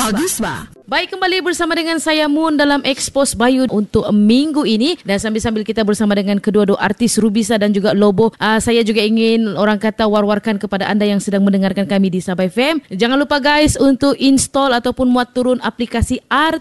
Bagus ba? Baik, kembali bersama dengan saya Moon dalam Expose Bayu untuk minggu ini, dan sambil-sambil kita bersama dengan kedua-dua artis Rubisa dan juga Lobo. Saya juga ingin orang kata war-warkan kepada anda yang sedang mendengarkan kami di Sabah FM. Jangan lupa guys untuk install ataupun muat turun aplikasi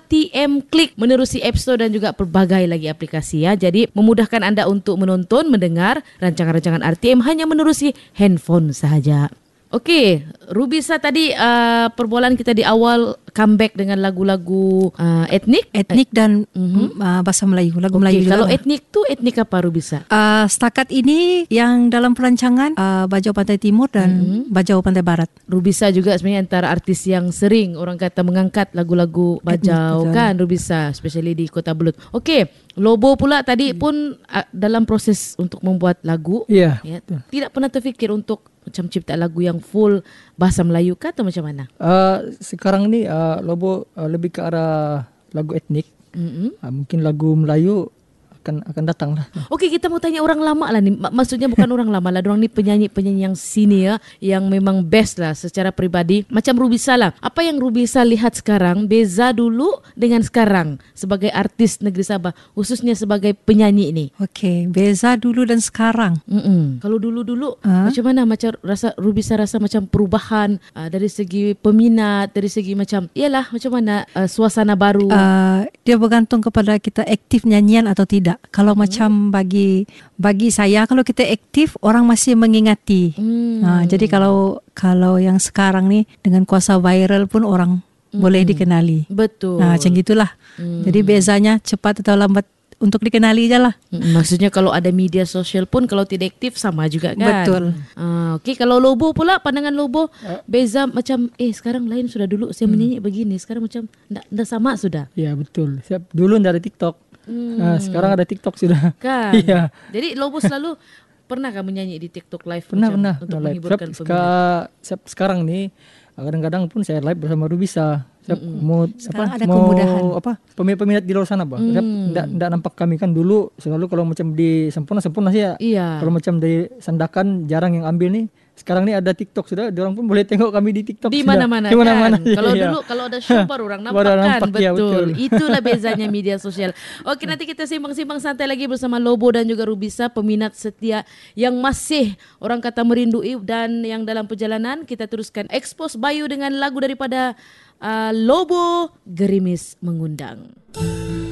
RTM Click menerusi App Store dan juga pelbagai lagi aplikasi ya. Jadi memudahkan anda untuk menonton, mendengar rancangan-rancangan RTM hanya menerusi handphone sahaja. Okey, Rubisa tadi perbualan kita di awal comeback dengan lagu-lagu etnik dan bahasa Melayu, lagu Melayu juga. Kalau etnik tu etnik apa Rubisa? Setakat ini yang dalam perancangan Bajau Pantai Timur dan Bajau Pantai Barat. Rubisa juga sebenarnya antara artis yang sering orang kata mengangkat lagu-lagu Bajau etnik, kan Rubisa, especially di Kota Belud. Okey, Lobo pula tadi pun dalam proses untuk membuat lagu. Ya. Tidak pernah terfikir untuk macam cipta lagu yang full bahasa Melayu kah atau macam mana? Sekarang ni Lobo lebih ke arah lagu etnik. Mungkin lagu Melayu akan datang lah. Okey, kita mau tanya orang lama lah ni. Maksudnya bukan orang lama lah. Diorang ni penyanyi-penyanyi yang senior, yang memang best lah secara peribadi. Macam Rubisa lah. Apa yang Rubisa lihat sekarang beza dulu dengan sekarang sebagai artis negeri Sabah, khususnya sebagai penyanyi ni? Okey, beza dulu dan sekarang. Kalau dulu-dulu macam mana Rubisa rasa macam perubahan dari segi peminat, dari segi macam macam mana suasana baru? Dia bergantung kepada kita aktif nyanyian atau tidak. Kalau macam bagi saya, kalau kita aktif, orang masih mengingati. Jadi kalau yang sekarang ni dengan kuasa viral pun orang boleh dikenali. Betul. Macam gitulah. Jadi bezanya cepat atau lambat untuk dikenali je lah. Maksudnya kalau ada media sosial pun kalau tidak aktif sama juga kan? Betul. Okey, kalau Lobo pula, pandangan Lobo beza macam sekarang lain sudah. Dulu saya menyanyi begini, sekarang macam dah sama sudah. Ya, betul. Dulu tidak ada TikTok. Sekarang ada TikTok sudah. Kan? Ya. Jadi Lobo selalu pernah kan menyanyi di TikTok live? Pernah. Untuk menghiburkan peminat. Sekarang ni kadang-kadang pun saya live bersama Rubisa. Sekarang ada kemudahan. Peminat di luar sana tidak nampak kami kan dulu selalu kalau macam di sempurna sih ya. Iya. Kalau macam dari Sandakan jarang yang ambil nih. Sekarang ni ada TikTok sudah, diorang pun boleh tengok kami di TikTok di sudah. mana-mana kan. Kalau dulu kalau ada show baru orang nampak kan. Ya, betul. Itulah bezanya media sosial. Okey, nanti kita simbang-simbang santai lagi bersama Lobo dan juga Rubisa, peminat setia yang masih orang kata merindui, dan yang dalam perjalanan kita teruskan Expose Bayu dengan lagu daripada Lobo, Gerimis Mengundang.